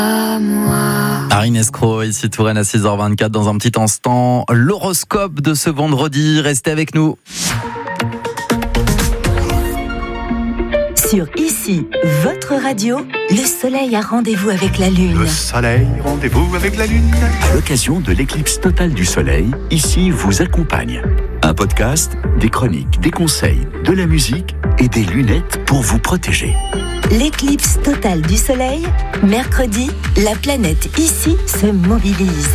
Arine Escroc, ici Touraine à 6h24. Dans un petit instant, l'horoscope de ce vendredi. Restez avec nous. Sur Ici, votre radio, le soleil a rendez-vous avec la lune. Le soleil, rendez-vous avec la lune. À l'occasion de l'éclipse totale du soleil, Ici vous accompagne. Un podcast, des chroniques, des conseils, de la musique et des lunettes pour vous protéger. L'éclipse totale du soleil, mercredi, la planète Ici se mobilise.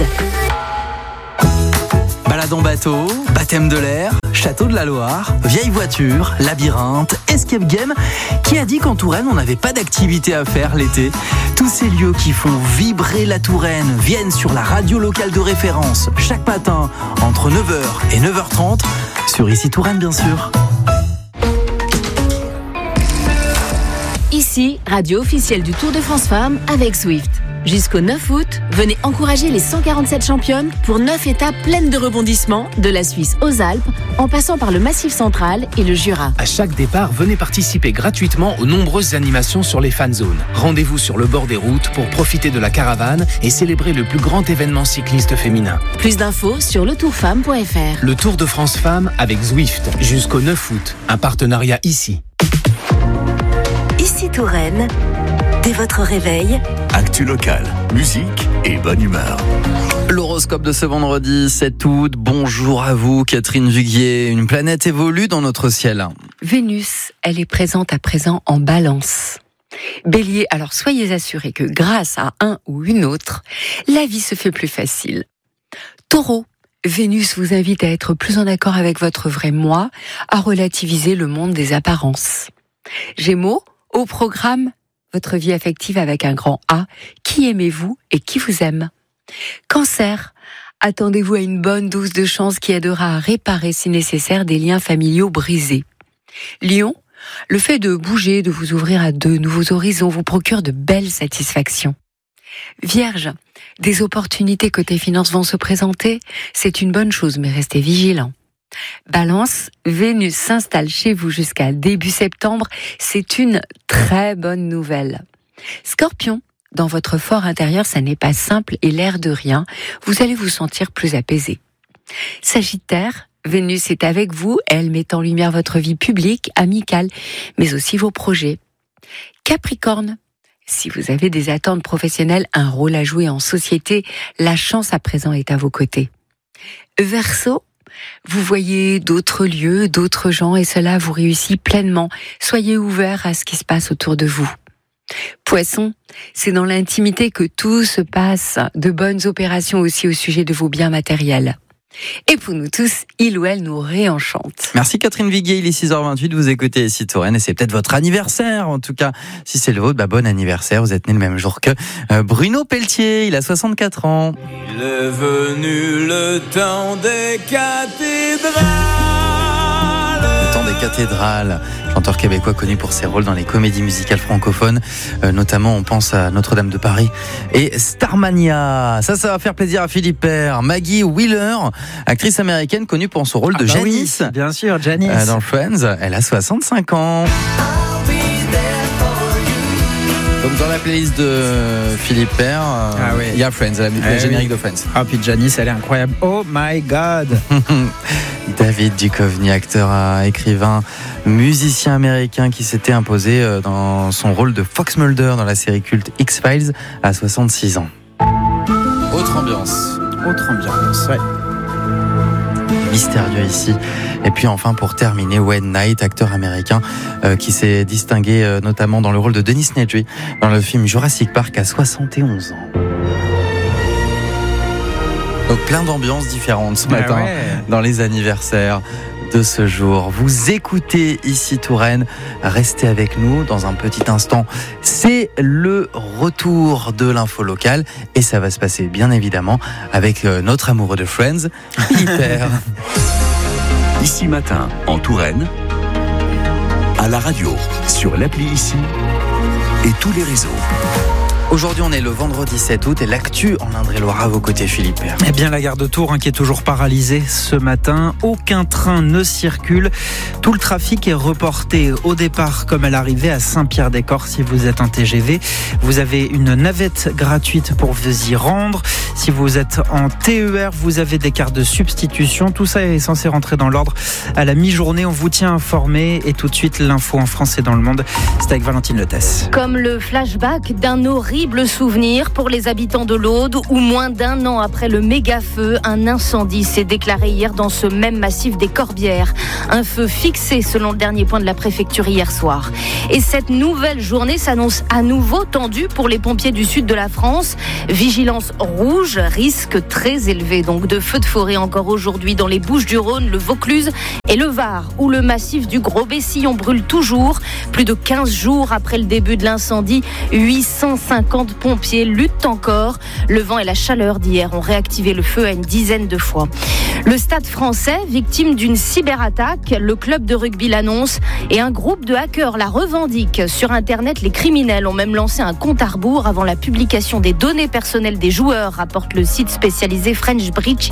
Balade en bateau, baptême de l'air, château de la Loire, vieille voiture, labyrinthe, escape game. Qui a dit qu'en Touraine, on n'avait pas d'activité à faire l'été ? Tous ces lieux qui font vibrer la Touraine viennent sur la radio locale de référence chaque matin entre 9h et 9h30 sur Ici Touraine, bien sûr. Ici, radio officielle du Tour de France Femmes avec Zwift. Jusqu'au 9 août, venez encourager les 147 championnes pour 9 étapes pleines de rebondissements, de la Suisse aux Alpes, en passant par le Massif central et le Jura. À chaque départ, venez participer gratuitement aux nombreuses animations sur les fan zones. Rendez-vous sur le bord des routes pour profiter de la caravane et célébrer le plus grand événement cycliste féminin. Plus d'infos sur letourfemme.fr. Le Tour de France Femmes avec Zwift, jusqu'au 9 août. Un partenariat Ici. Ici Touraine, dès votre réveil, Actu locale, musique et bonne humeur. L'horoscope de ce vendredi 7 août. Bonjour à vous, Catherine Vuguier. Une planète évolue dans notre ciel. Vénus, elle est présente à présent en Balance. Bélier, alors soyez assurés que grâce à un ou une autre, la vie se fait plus facile. Taureau, Vénus vous invite à être plus en accord avec votre vrai moi, à relativiser le monde des apparences. Gémeaux, au programme, votre vie affective avec un grand A, qui aimez-vous et qui vous aime. Cancer, attendez-vous à une bonne dose de chance qui aidera à réparer si nécessaire des liens familiaux brisés. Lion, le fait de bouger, de vous ouvrir à de nouveaux horizons vous procure de belles satisfactions. Vierge, des opportunités côté finances vont se présenter, c'est une bonne chose mais restez vigilants. Balance, Vénus s'installe chez vous jusqu'à début septembre, c'est une très bonne nouvelle. Scorpion, dans votre fort intérieur, ça n'est pas simple et l'air de rien, vous allez vous sentir plus apaisé. Sagittaire, Vénus est avec vous, elle met en lumière votre vie publique, amicale, mais aussi vos projets. Capricorne, si vous avez des attentes professionnelles, un rôle à jouer en société, la chance à présent est à vos côtés. Verseau, vous voyez d'autres lieux, d'autres gens et cela vous réussit pleinement. Soyez ouverts à ce qui se passe autour de vous. Poisson, c'est dans l'intimité que tout se passe, de bonnes opérations aussi au sujet de vos biens matériels. Et pour nous tous, il ou elle nous réenchante. Merci Catherine Vuguier, il est 6h28, vous écoutez Ici Touraine et c'est peut-être votre anniversaire. En tout cas, si c'est le vôtre, bon anniversaire, vous êtes né le même jour que Bruno Pelletier, il a 64 ans. Il est venu le temps des cathédrales. Le temps des cathédrales, chanteur québécois connu pour ses rôles dans les comédies musicales francophones, notamment on pense à Notre-Dame de Paris et Starmania. Ça va faire plaisir à Philippe Père. Maggie Wheeler, actrice américaine connue pour son rôle de Janice. Oui, bien sûr, Janice. Dans Friends, elle a 65 ans. Donc dans la playlist de Philippe Père, il y a Friends, le générique de Friends. Ah, puis Janice, elle est incroyable. Oh my God. David Duchovny, acteur, écrivain, musicien américain qui s'était imposé dans son rôle de Fox Mulder dans la série culte X-Files à 66 ans. Autre ambiance, ouais. Mystérieux ici. Et puis enfin pour terminer, Wayne Knight, acteur américain qui s'est distingué notamment dans le rôle de Dennis Nedry dans le film Jurassic Park à 71 ans. Donc plein d'ambiances différentes ce matin dans les anniversaires de ce jour. Vous écoutez Ici Touraine, restez avec nous dans un petit instant. C'est le retour de l'info locale et ça va se passer bien évidemment avec notre amoureux de Friends, Hyper. Ici matin en Touraine, à la radio, sur l'appli Ici et tous les réseaux. Aujourd'hui, on est le vendredi 7 août et l'actu en Indre-et-Loire à vos côtés, Philippe. Eh bien, la gare de Tours qui est toujours paralysée ce matin. Aucun train ne circule. Tout le trafic est reporté au départ comme à l'arrivée à Saint-Pierre-des-Corps. Si vous êtes un TGV, vous avez une navette gratuite pour vous y rendre. Si vous êtes en TER, vous avez des cartes de substitution. Tout ça est censé rentrer dans l'ordre à la mi-journée. On vous tient informé et tout de suite l'info en France et dans le monde. C'est avec Valentine Letès. Comme le flashback d'un horrible souvenir pour les habitants de l'Aude où moins d'un an après le méga-feu, un incendie s'est déclaré hier dans ce même massif des Corbières. Un feu fixé selon le dernier point de la préfecture hier soir. Et cette nouvelle journée s'annonce à nouveau tendue pour les pompiers du sud de la France. Vigilance rouge, risque très élevé donc de feux de forêt encore aujourd'hui dans les Bouches-du-Rhône, le Vaucluse et le Var où le massif du Gros-Bessillon brûle toujours. Plus de 15 jours après le début de l'incendie, 850 pompiers luttent encore. Le vent et la chaleur d'hier ont réactivé le feu à une dizaine de fois. Le Stade français, victime d'une cyberattaque, le club de rugby l'annonce et un groupe de hackers la revendique. Sur Internet, les criminels ont même lancé un compte à rebours avant la publication des données personnelles des joueurs, rapporte le site spécialisé French Breaches.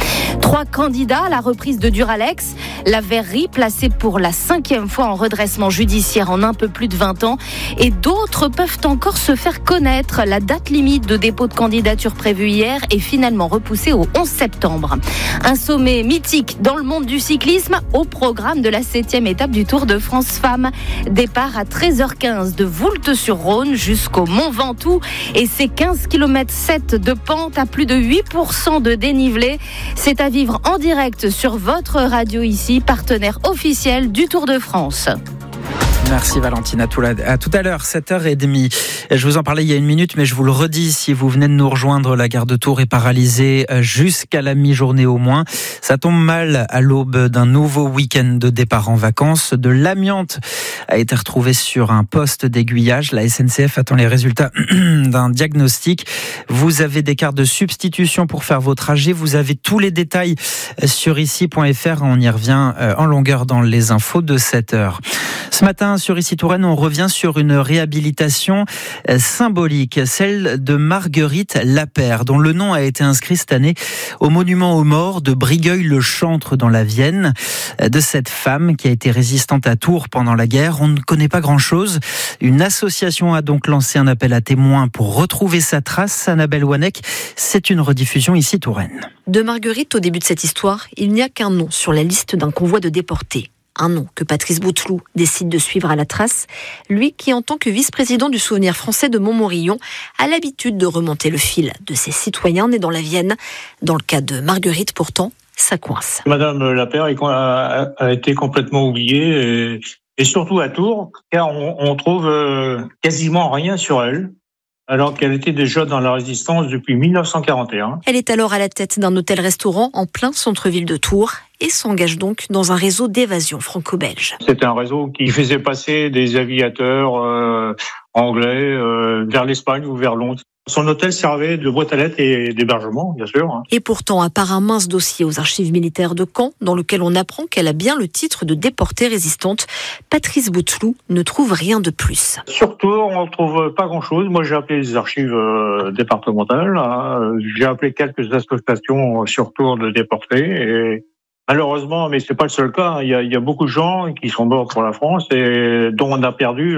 3 candidats à la reprise de Duralex, la verrerie placée pour la 5e fois en redressement judiciaire en un peu plus de 20 ans et d'autres peuvent encore se faire connaître. La date limite de dépôt de candidature prévue hier est finalement repoussée au 11 septembre. Un sommet mythique dans le monde du cyclisme au programme de la 7e étape du Tour de France Femmes. Départ à 13h15 de Voulte-sur-Rhône jusqu'au Mont Ventoux et ses 15 km 7 de pente à plus de 8% de dénivelé. C'est à vivre en direct sur votre radio ici, partenaire officiel du Tour de France. Merci Valentine, à tout à l'heure, 7h30. Je vous en parlais il y a une minute, mais je vous le redis, si vous venez de nous rejoindre, la gare de Tours est paralysée jusqu'à la mi-journée au moins. Ça tombe mal à l'aube d'un nouveau week-end de départ en vacances. De l'amiante a été retrouvé sur un poste d'aiguillage. La SNCF attend les résultats d'un diagnostic. Vous avez des cartes de substitution pour faire vos trajets. Vous avez tous les détails sur ici.fr. On y revient en longueur dans les infos de 7h. Ce matin, sur Ici Touraine, on revient sur une réhabilitation symbolique, celle de Marguerite Lapère, dont le nom a été inscrit cette année au monument aux morts de Brigueuil-le-Chantre dans la Vienne. De cette femme qui a été résistante à Tours pendant la guerre, on ne connaît pas grand-chose. Une association a donc lancé un appel à témoins pour retrouver sa trace. Annabelle Wanek, c'est une rediffusion Ici Touraine. De Marguerite, au début de cette histoire, il n'y a qu'un nom sur la liste d'un convoi de déportés. Un nom que Patrice Bouteloup décide de suivre à la trace, lui qui, en tant que vice-président du Souvenir français de Montmorillon, a l'habitude de remonter le fil de ces citoyens nés dans la Vienne. Dans le cas de Marguerite, pourtant, ça coince. Madame Lapère a été complètement oubliée, et surtout à Tours, car on trouve quasiment rien sur elle, alors qu'elle était déjà dans la résistance depuis 1941. Elle est alors à la tête d'un hôtel-restaurant en plein centre-ville de Tours et s'engage donc dans un réseau d'évasion franco-belge. C'était un réseau qui faisait passer des aviateurs anglais vers l'Espagne ou vers Londres. Son hôtel servait de boîte à lettres et d'hébergement, bien sûr. Et pourtant, à part un mince dossier aux archives militaires de Caen, dans lequel on apprend qu'elle a bien le titre de déportée résistante, Patrice Bouteloup ne trouve rien de plus. Surtout, on ne trouve pas grand-chose. Moi, j'ai appelé les archives départementales. J'ai appelé quelques associations sur Tours de déportés. Et malheureusement, mais c'est pas le seul cas. Il y a beaucoup de gens qui sont morts pour la France et dont on a perdu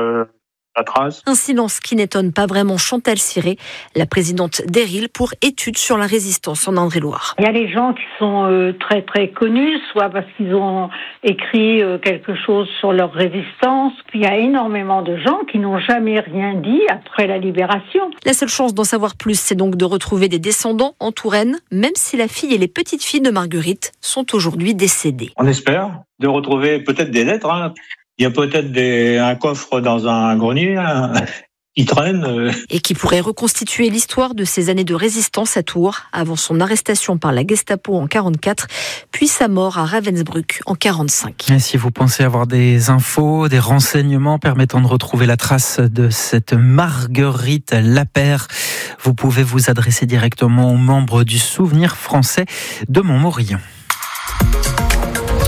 la trace. Un silence qui n'étonne pas vraiment Chantal Ciré, la présidente d'Éril pour études sur la résistance en Indre-et-Loire. Il y a les gens qui sont très très connus, soit parce qu'ils ont écrit quelque chose sur leur résistance. Puis il y a énormément de gens qui n'ont jamais rien dit après la libération. La seule chance d'en savoir plus, c'est donc de retrouver des descendants en Touraine, même si la fille et les petites filles de Marguerite sont aujourd'hui décédées. On espère de retrouver peut-être des lettres. Il y a peut-être un coffre dans un grenier qui traîne. Et qui pourrait reconstituer l'histoire de ces années de résistance à Tours, avant son arrestation par la Gestapo en 1944, puis sa mort à Ravensbrück en 1945. Et si vous pensez avoir des infos, des renseignements permettant de retrouver la trace de cette Marguerite Lapère, vous pouvez vous adresser directement aux membres du Souvenir français de Montmorillon.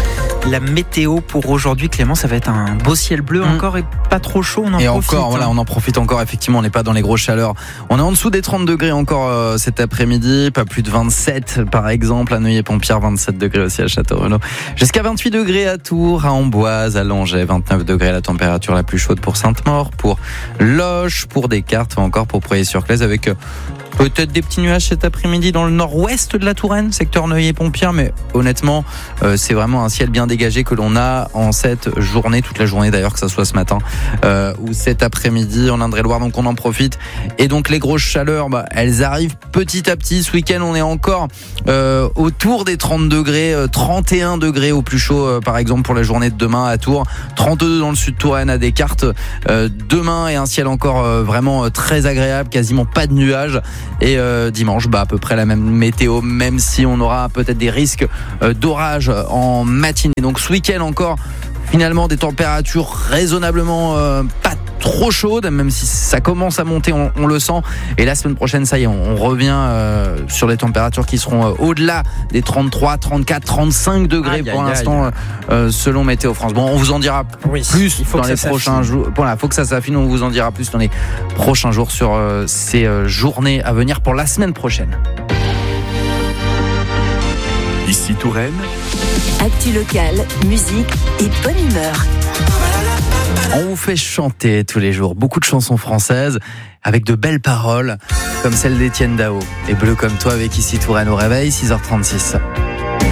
La météo pour aujourd'hui, Clément, ça va être un beau ciel bleu encore et pas trop chaud. On en profite. Encore, voilà, on en profite encore. Effectivement, on n'est pas dans les grosses chaleurs. On est en dessous des 30 degrés encore cet après-midi. Pas plus de 27 par exemple à Neuilly-Pont-Pierre, 27 degrés aussi à Château-Renaud. Jusqu'à 28 degrés à Tours, à Amboise, à Langeais, 29 degrés la température la plus chaude pour Sainte-Maure, pour Loches, pour Descartes ou encore pour Preuilly-sur-Claise avec peut-être des petits nuages cet après-midi dans le nord-ouest de la Touraine, secteur Neuilly-Pont-Pierre, mais honnêtement, c'est vraiment un ciel bien dégagé que l'on a en cette journée, toute la journée d'ailleurs, que ça soit ce matin ou cet après-midi en Indre-et-Loire, donc on en profite. Et donc les grosses chaleurs, elles arrivent petit à petit. Ce week-end, on est encore autour des 30 degrés, 31 degrés au plus chaud, par exemple pour la journée de demain à Tours, 32 dans le sud de Touraine à Descartes. Demain, et un ciel encore vraiment très agréable, quasiment pas de nuages. Et dimanche, à peu près la même météo, même si on aura peut-être des risques d'orage en matinée. Donc ce week-end encore, finalement des températures raisonnablement pas trop chaudes, même si ça commence à monter, on le sent. Et la semaine prochaine, ça y est, on revient sur les températures qui seront au-delà des 33, 34, 35 degrés pour l'instant, selon Météo France. Bon, on vous en dira plus dans les prochains jours. Voilà, faut que ça s'affine, on vous en dira plus dans les prochains jours sur ces journées à venir pour la semaine prochaine. Ici Touraine. Actu locale, musique et bonne humeur. On vous fait chanter tous les jours beaucoup de chansons françaises avec de belles paroles comme celle d'Étienne Dao et Bleu comme toi avec Ici Touraine au réveil, 6h36.